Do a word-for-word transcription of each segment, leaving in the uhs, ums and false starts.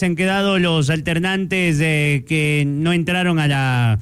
Se han quedado los alternantes eh, que no entraron a la,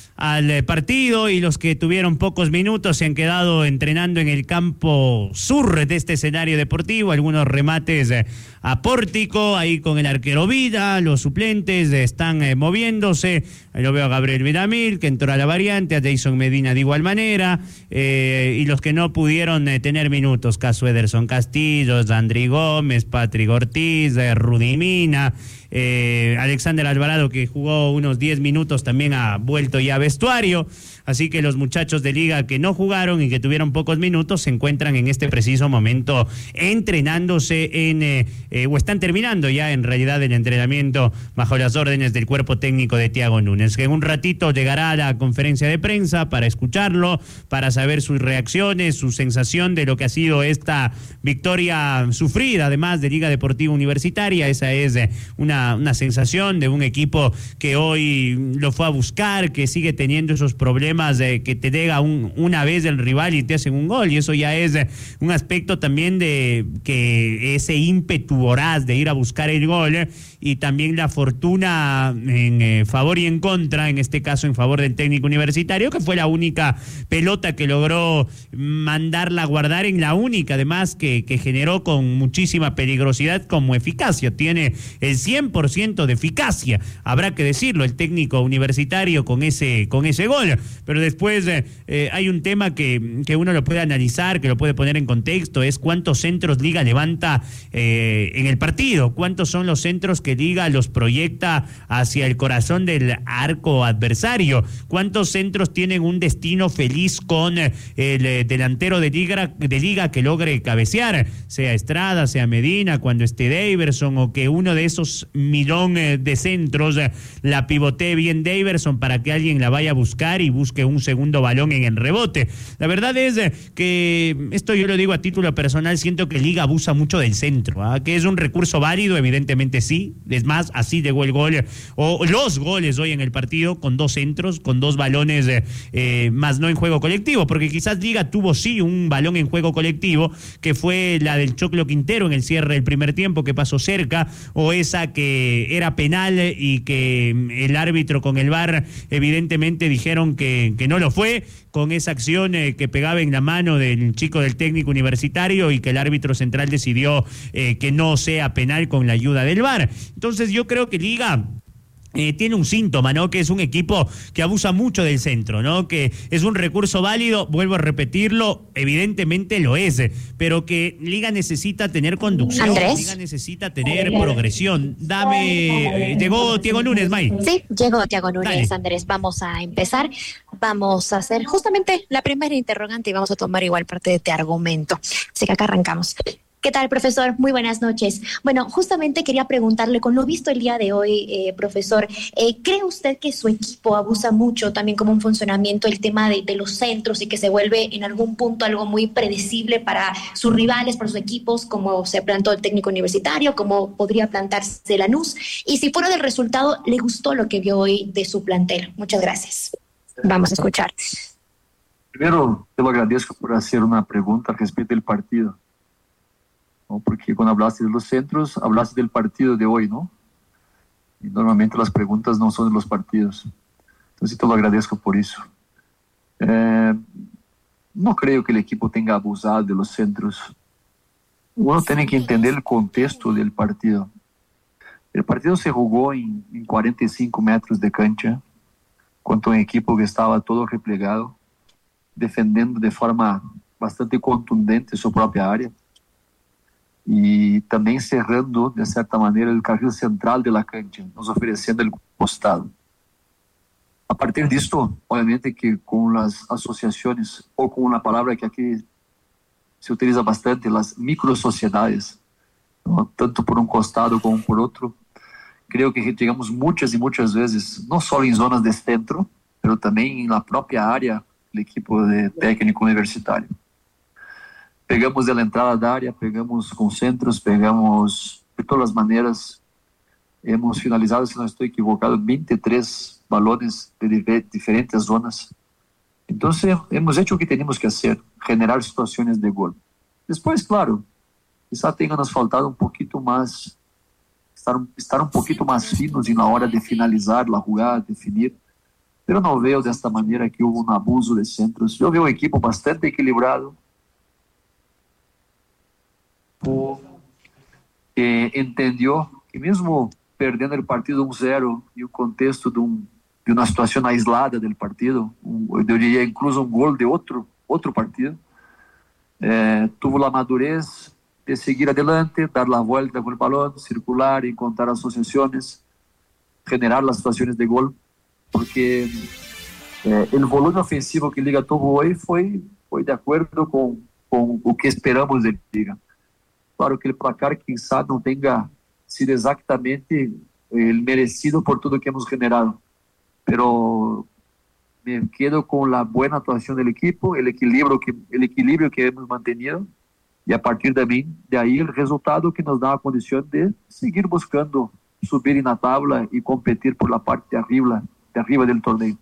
al partido, y los que tuvieron pocos minutos se han quedado entrenando en el campo sur de este escenario deportivo. Algunos remates eh, a pórtico, ahí con el arquero Vida. Los suplentes eh, están eh, moviéndose. Ahí lo veo a Gabriel Villamil, que entró a la variante, a Jason Medina de igual manera, eh, y los que no pudieron eh, tener minutos, caso Ederson Castillo, Andri Gómez, Patrick Ortiz, eh, Rudy Mina, eh, Alexander Alvarado, que jugó unos diez minutos, también ha vuelto ya a vestuario. Así que los muchachos de Liga que no jugaron y que tuvieron pocos minutos se encuentran en este preciso momento entrenándose en, eh, eh, o están terminando ya en realidad el entrenamiento bajo las órdenes del cuerpo técnico de Thiago Núñez, que en un ratito llegará a la conferencia de prensa para escucharlo, para saber sus reacciones, su sensación de lo que ha sido esta victoria sufrida, además de Liga Deportiva Universitaria. Esa es eh, una, una sensación de un equipo que hoy lo fue a buscar, que sigue teniendo esos problemas de que te llega un, una vez el rival y te hacen un gol, y eso ya es un aspecto también de que ese ímpetu voraz de ir a buscar el gol, eh, y también la fortuna en eh, favor y en contra, en este caso en favor del técnico universitario, que fue la única pelota que logró mandarla a guardar, en la única además que, que generó con muchísima peligrosidad como eficacia. Tiene el cien por ciento de eficacia, habrá que decirlo, el técnico universitario con ese, con ese gol. Pero después eh, eh, hay un tema que, que uno lo puede analizar, que lo puede poner en contexto, es cuántos centros Liga levanta eh, en el partido, cuántos son los centros que Liga los proyecta hacia el corazón del arco adversario, cuántos centros tienen un destino feliz con eh, el eh, delantero de Liga, de Liga que logre cabecear, sea Estrada, sea Medina, cuando esté Daverson, o que uno de esos milón eh, de centros eh, la pivotee bien Daverson para que alguien la vaya a buscar y busque un segundo balón en el rebote. La verdad es que, esto yo lo digo a título personal, siento que Liga abusa mucho del centro, ¿eh? Que es un recurso válido, evidentemente sí, es más, así llegó el gol, o los goles hoy en el partido, con dos centros, con dos balones, eh, eh, más no en juego colectivo, porque quizás Liga tuvo sí un balón en juego colectivo, que fue la del Choclo Quintero en el cierre del primer tiempo, que pasó cerca, o esa que era penal y que el árbitro con el V A R evidentemente dijeron que, que no lo fue, con esa acción eh, que pegaba en la mano del chico del técnico universitario, y que el árbitro central decidió eh, que no sea penal con la ayuda del V A R. Entonces yo creo que Liga Eh, tiene un síntoma, ¿no? Que es un equipo que abusa mucho del centro, ¿no? Que es un recurso válido, vuelvo a repetirlo, evidentemente lo es, pero que Liga necesita tener conducción, Andrés. Liga necesita tener progresión. Dame, eh, llegó Thiago Núñez, May. Sí, llegó Thiago Núñez, Dale. Andrés. Vamos a empezar, vamos a hacer justamente la primera interrogante y vamos a tomar igual parte de este argumento. Así que acá arrancamos. ¿Qué tal, profesor? Muy buenas noches. Bueno, justamente quería preguntarle, con lo visto el día de hoy, eh, profesor, eh, ¿cree usted que su equipo abusa mucho también como un funcionamiento el tema de, de los centros, y que se vuelve en algún punto algo muy predecible para sus rivales, para sus equipos, como se plantó el técnico universitario, como podría plantarse Lanús? Y si fuera del resultado, ¿le gustó lo que vio hoy de su plantel? Muchas gracias. Vamos a escuchar. Primero, te lo agradezco por hacer una pregunta respecto del partido, ¿no? Porque cuando hablaste de los centros, hablaste del partido de hoy, ¿no? Y normalmente las preguntas no son de los partidos. Entonces te lo agradezco por eso. Eh, no creo que el equipo tenga abusado de los centros. Uno tiene que entender el contexto del partido. El partido se jugó en, en cuarenta y cinco metros de cancha, contra un equipo que estaba todo replegado, defendiendo de forma bastante contundente su propia área, y también cerrando de cierta manera el carril central de la cancha, nos ofreciendo el costado. A partir de esto, obviamente que con las asociaciones, o con una palabra que aquí se utiliza bastante, las microsociedades, ¿no? Tanto por un costado como por otro, creo que llegamos muchas y muchas veces, no solo en zonas de centro, pero también en la propia área del equipo de técnico universitario. Pegamos de la entrada da área, pegamos con centros, pegamos de todas las maneras. Hemos finalizado, si no estoy equivocado, veintitrés balones de diferentes zonas. Entonces, hemos hecho lo que tenemos que hacer, generar situaciones de gol. Después, claro, quizá tenga nos faltado un poquito más estar, estar um pouquinho mais finos na hora de finalizar a jogada, definir. Eu não vejo desta maneira que houve um abuso de centros. Eu vejo um equipo bastante equilibrado, que entendeu que mesmo perdendo o partido um zero e o contexto de, um, de uma situação aislada do partido, um, eu diria incluso um gol de outro, outro partido, eh, teve a madurez de seguir adelante, dar a volta com o balão, circular, encontrar associações, generar as situações de gol, porque eh, o volume ofensivo que a Liga teve hoje foi, foi de acordo com, com o que esperamos da Liga. Claro que o placar, quem sabe, não tenha sido exatamente eh, merecido por tudo que hemos generado, pero me quedo com a boa atuação do equipo, o equilíbrio que el equilíbrio que hemos mantenido, e a partir de mim, de aí o resultado que nos dá a condição de seguir buscando subir na tabla e competir por la parte de arriba, de arriba del torneo.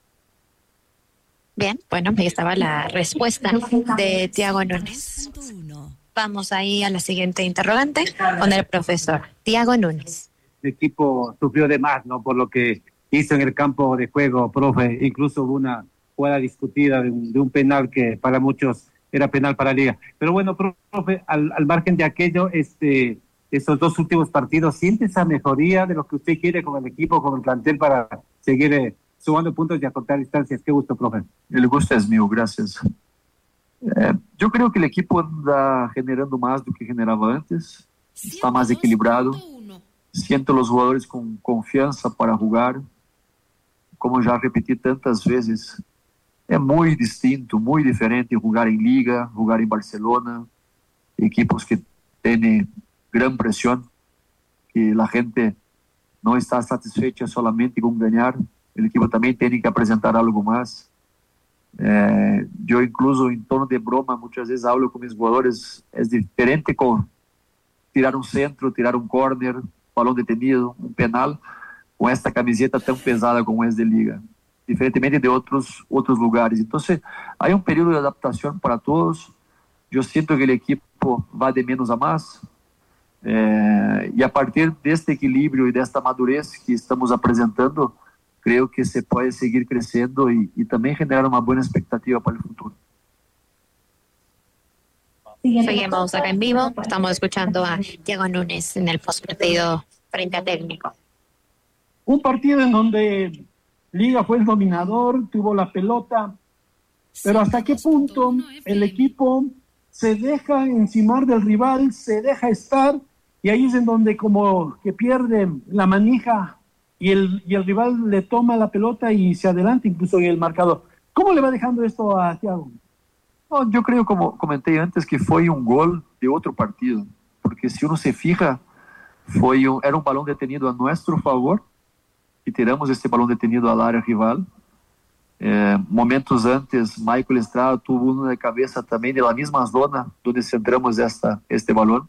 Bien, bueno, ahí estaba la respuesta de Thiago Núñez. Vamos ahí a la siguiente interrogante con el profesor Thiago Núñez. El equipo sufrió de más, ¿no? Por lo que hizo en el campo de juego, profe. Incluso hubo una jugada discutida de un, de un penal que para muchos era penal para la Liga. Pero bueno, profe, al, al margen de aquello, este, esos dos últimos partidos, ¿siente esa mejoría de lo que usted quiere con el equipo, con el plantel para seguir eh, sumando puntos y acortar distancias? Qué gusto, profe. El gusto es mío, gracias. É, eu creio que o equipo anda generando mais do que generava antes, está mais equilibrado, sinto os jogadores com confiança para jogar, como já repeti tantas vezes, é muito distinto, muito diferente jogar em Liga, jogar em Barcelona, equipos que têm grande pressão, que a gente não está satisfeita solamente com ganhar, o equipo também tem que apresentar algo mais. É, eu incluso em torno de broma muitas vezes hablo com meus jogadores, é diferente com tirar um centro, tirar um corner, balão detenido, um penal, com esta camiseta tão pesada como é de Liga, diferentemente de outros outros lugares. Então, há um período de adaptação para todos. Eu sinto que o equipo vai de menos a mais, é, e a partir deste equilíbrio e desta madurez que estamos apresentando, creo que se puede seguir creciendo y, y también generar una buena expectativa para el futuro. Seguimos acá en vivo, estamos escuchando a Thiago Núñez en el postpartido frente a Técnico. Un partido en donde Liga fue el dominador, tuvo la pelota, pero hasta qué punto el equipo se deja encimar del rival, se deja estar, y ahí es en donde como que pierde la manija y el, y el rival le toma la pelota y se adelanta incluso en el marcador. ¿Cómo le va dejando esto a Thiago? No, yo creo, como comenté antes, que fue un gol de otro partido, porque si uno se fija, fue un, era un balón detenido a nuestro favor, y tiramos este balón detenido al área rival. Eh, momentos antes, Michael Estrada tuvo uno de cabeza también de la misma zona donde centramos esta, este balón,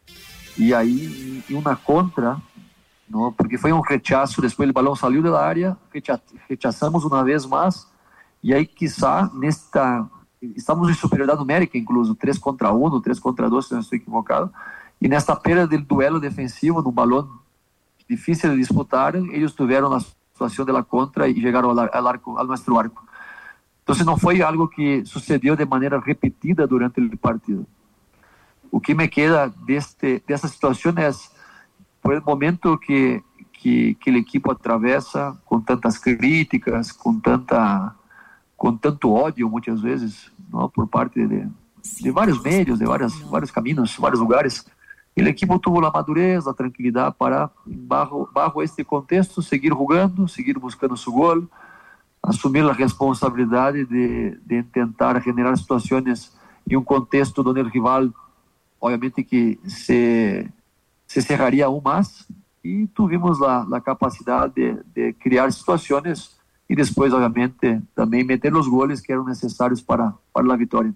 y ahí y una contra, ¿no? Porque foi um rechazo, depois o balão saiu da área, recha rechazamos uma vez mais, e aí, quizá, nesta, estamos em superioridade numérica, incluso, três contra um, três contra dois, se não estou equivocado, e nesta perda do duelo defensivo, no balão difícil de disputar, eles tiveram a situação da contra e chegaram ao, ao, arco, ao nosso arco. Então, não foi algo que sucedeu de maneira repetida durante o partido. O que me queda deste, dessa situação é por el momento que, que, que el equipo atraviesa, con tantas críticas, con, tanta, con tanto odio muchas veces, ¿no? Por parte de, de varios medios, de varios, varios caminos, varios lugares. El equipo tuvo la madurez, la tranquilidad para, bajo, bajo este contexto, seguir jugando, seguir buscando su gol, asumir la responsabilidad de, de intentar generar situaciones en un contexto donde el rival, obviamente que se... se cerraria aún mais, e tuvimos a, a capacidade de, de criar situações e depois, obviamente, também meter os goles que eram necessários para, para a vitória.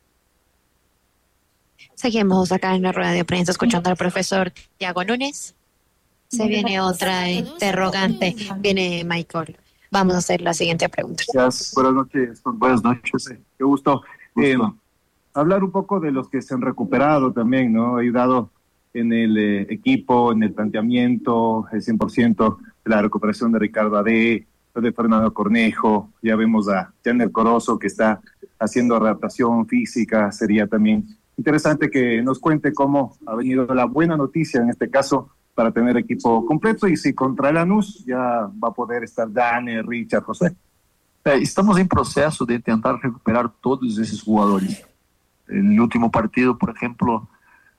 Seguimos acá en la rueda de prensa escuchando al profesor Thiago Núñez. Se viene otra interrogante, viene Michael. Vamos a hacer la siguiente pregunta. Gracias. Buenas noches. Buenas noches. Qué gusto. Eh, hablar un poco de los que se han recuperado también, ¿no? Ha ayudado en el eh, equipo, en el planteamiento, el cien por ciento de la recuperación de Ricardo Ade, de Fernando Cornejo, ya vemos a Janer Corozo que está haciendo adaptación física. Sería también interesante que nos cuente cómo ha venido la buena noticia en este caso para tener equipo completo, y si contra Lanús ya va a poder estar Dani, Richard, José. É, estamos em processo de tentar recuperar todos esses jogadores. No último partido, por exemplo,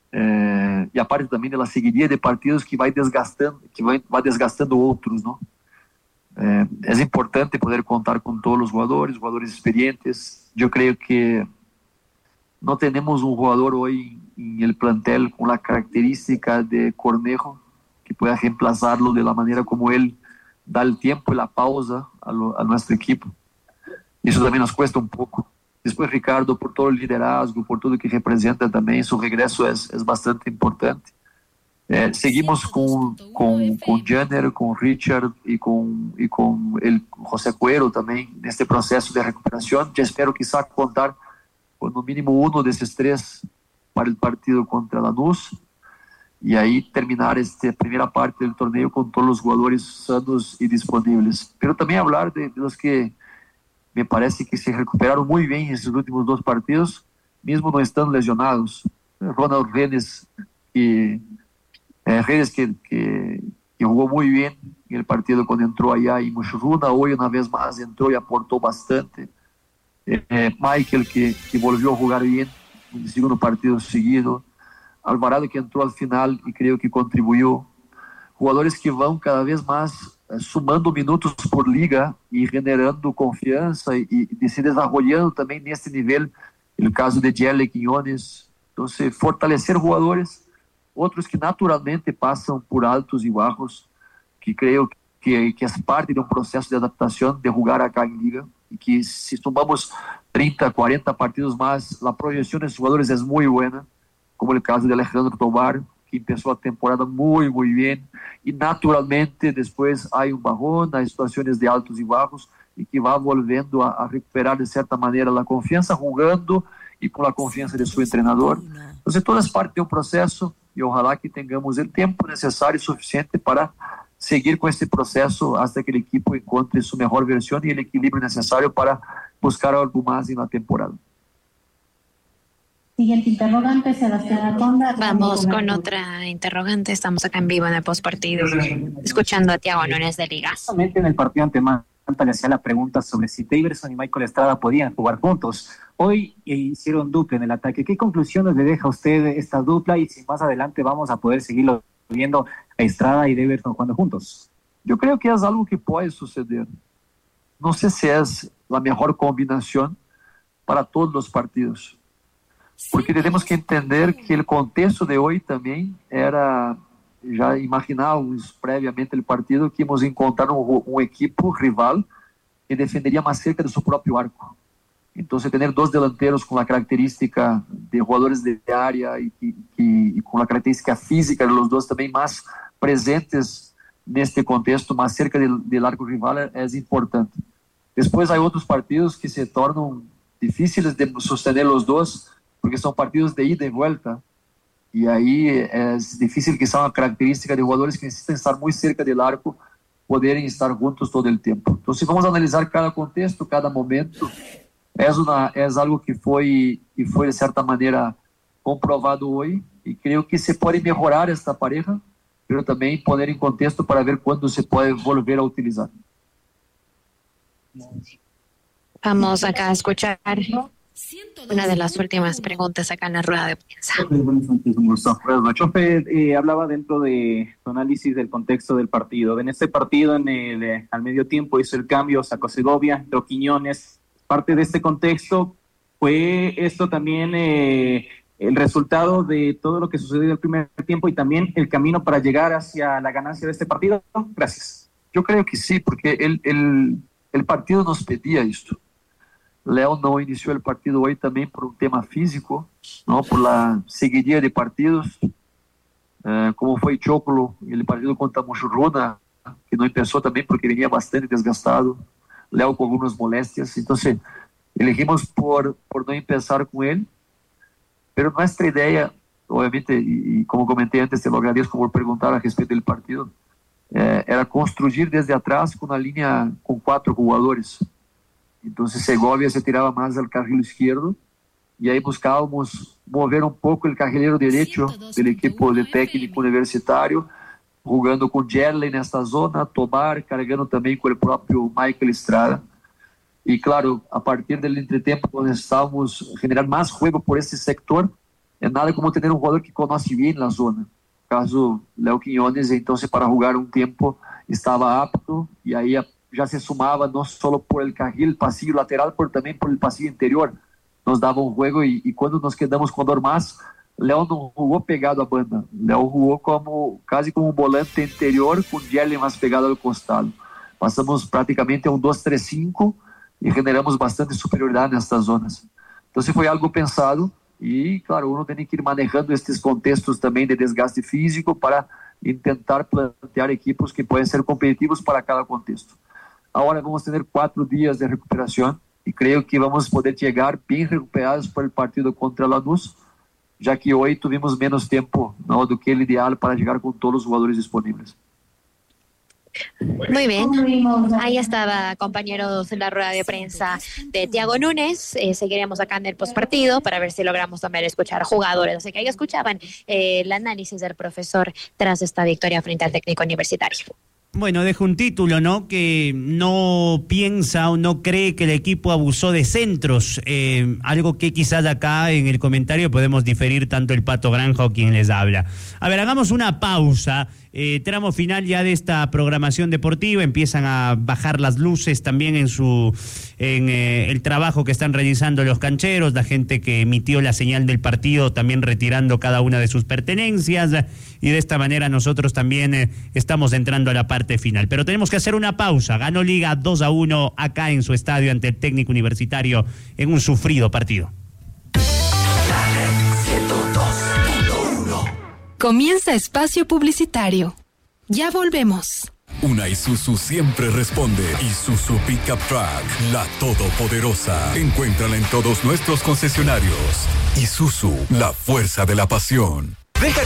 é, e a parte também da seguiria de partidos que vai desgastando, que vai, vai desgastando outros, não? É, é importante poder contar com todos os jogadores, jogadores experientes. Eu creio que não temos um jogador hoje em el plantel com a característica de Cornejo que pueda reemplazarlo de la maneira como ele dá o tempo e a pausa a, lo, a nosso equipo. Isso também nos cuesta um pouco. Depois, Ricardo, por todo o liderazgo, por tudo que representa também, seu regresso é, é bastante importante. É, seguimos com com com Janer, com Richard e com e com el José Cuero também neste processo de recuperação. Eu espero quizá contar com no mínimo um desses três para o partido contra Lanús e aí terminar esta primeira parte do torneio com todos os jogadores sanos e disponíveis. Pero também falar de, de los que me parece que se recuperaram muito bem nesses últimos dois partidos, mesmo não estando lesionados. Ronald Renes que Eh, Redes que, que, que jugó muy bien en el partido cuando entró allá en Mushuruna, hoy una vez más entró y aportó bastante. Eh, eh, Michael que, que volvió a jugar bien en el segundo partido seguido. Alvarado que entró al final y creo que contribuyó. Jugadores que van cada vez más eh, sumando minutos por liga y generando confianza y, y se desarrollando también en este nivel. El caso de Jelly Quiñones. Entonces, fortalecer jugadores, outros que naturalmente passam por altos e baixos, que creio que, que é parte de um processo de adaptação de jogar acá em Liga, e que se tomamos trinta, quarenta partidos mais, a projeção dos jogadores é muito boa, como o caso de Alejandro Tobar, que começou a temporada muito, muito bem, e naturalmente depois há um bajón, há situações de altos e baixos, e que vai volvendo a, a recuperar de certa maneira a confiança, jogando e com a confiança de seu treinador. Então, todas parte de um processo, e ojalá que tenhamos o tempo necessário e suficiente para seguir com esse processo até que o equipo encontre sua melhor versão e o equilíbrio necessário para buscar algo mais na temporada. Siguiente interrogante, Sebastián Aconda. Vamos con otra interrogante. Estamos acá en vivo en el postpartido, escuchando a Thiago Núñez de Liga. En el partido ante Manta le hacía la pregunta sobre si Daverson y Michael Estrada podían jugar juntos. Hoy hicieron dupla en el ataque. ¿Qué conclusiones le deja a usted esta dupla y si más adelante vamos a poder seguirlo viendo a Estrada y Daverson jugando juntos? Eu creio que é algo que pode suceder. Não sei se é a melhor combinação para todos os partidos. Porque temos que entender que o contexto de hoje também era, já imaginávamos previamente o partido que íamos encontrar um, um equipo rival que defenderia mais cerca de seu próprio arco. Então, ter dois delanteros com a característica de jogadores de área e, e, e com a característica física de los dois também mais presentes neste contexto, mais cerca do arco rival, é, é importante. Depois, há outros partidos que se tornam difíceis de sostener os dois, porque são partidos de ida e volta, e aí é difícil que seja uma característica de jogadores que necessitam estar muito cerca do arco, poderem estar juntos todo o tempo. Então, se vamos analisar cada contexto, cada momento, é, uma, é algo que foi, que foi, de certa maneira, comprovado hoje, e creio que se pode melhorar esta pareja, mas também poner em contexto para ver quando se pode volver a utilizar. Vamos acá a escuchar una de las últimas preguntas acá en la rueda de prensa. Chofe, eh, hablaba dentro de su análisis del contexto del partido. En este partido, en el, eh, al medio tiempo, hizo el cambio, sacó Segovia, entró Quiñones. Parte de este contexto, ¿fue esto también eh, el resultado de todo lo que sucedió en el primer tiempo y también el camino para llegar hacia la ganancia de este partido? Gracias. Yo creo que sí, porque el, el, el partido nos pedía esto. Léo não iniciou o partido hoje também por um tema físico, não por la seguidia de partidos, eh, como foi Chocolo, ele partido contra Mushuruna, que não começou também porque vinha bastante desgastado, Léo com algumas moléstias, então elegimos por, por não começar com ele, mas nossa ideia obviamente, y, y como comenté antes, te lo agradezco por preguntar a respeito del partido, eh, era construir desde atrás con una línea con cuatro jugadores. Entonces Segovia se tiraba más al carril izquierdo y ahí buscábamos mover un poco el carrilero derecho del equipo de técnico universitario, jugando con Gerley nesta zona, Tobar, cargando também com o próprio Michael Estrada. E claro, a partir do entretempo, quando estávamos generando mais jogo por esse sector, é nada como ter um jogador que conhece bem a zona. Caso Léo Quiñones, então, para jogar um tempo, estava apto e aí já se sumava não só por el carril, pasillo lateral, mas também por el pasillo interior. Nos dava um jogo e, e quando nos quedamos com dor mais, Léo não jogou pegado a banda. Léo jogou como, quase como um volante interior, com Gerley mais pegado ao costado. Passamos praticamente a um dois três cinco e generamos bastante superioridade nestas zonas. Então, foi algo pensado e, claro, uno tem que ir manejando estes contextos também de desgaste físico para tentar plantear equipos que podem ser competitivos para cada contexto. Agora vamos ter quatro dias de recuperação e creio que vamos poder chegar bem recuperados para o partido contra Lanús, já que hoje tuvimos menos tempo, ¿no?, do que o ideal para llegar con todos los jugadores disponibles. Muy bien, ahí estaba, compañeros, en la rueda de prensa de Thiago Núñez. Eh, seguiremos acá en el postpartido para ver si logramos también escuchar jugadores. Así que ahí escuchaban eh, el análisis del profesor tras esta victoria frente al técnico universitario. Bueno, deja un título, ¿no?, que no piensa o no cree que el equipo abusó de centros, eh, algo que quizás acá en el comentario podemos diferir tanto el Pato Granja o quien les habla. A ver, hagamos una pausa, eh, tramo final ya de esta programación deportiva, empiezan a bajar las luces también en su en eh, el trabajo que están realizando los cancheros, la gente que emitió la señal del partido también retirando cada una de sus pertenencias, y de esta manera nosotros también eh, estamos entrando a la parte final. Pero tenemos que hacer una pausa. Ganó Liga dos a uno acá en su estadio ante el técnico universitario en un sufrido partido. Comienza espacio publicitario. Ya volvemos. Una Isuzu siempre responde. Isuzu Pickup Truck, la todopoderosa. Encuéntrala en todos nuestros concesionarios. Isuzu, la fuerza de la pasión. Deja